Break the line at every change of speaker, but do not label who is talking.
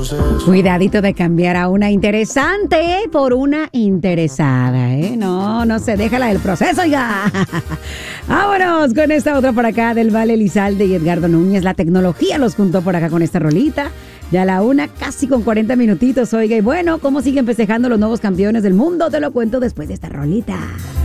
Cuidadito de cambiar a una interesante por una interesada, ¿eh? No se deja la del proceso ya. Vámonos con esta otra por acá del Vale Elizalde y Edgardo Núñez. La tecnología los juntó por acá con esta rolita. Ya la una, casi con 40 minutitos, oiga. Y bueno, ¿cómo siguen festejando los nuevos campeones del mundo? Te lo cuento después de esta rolita.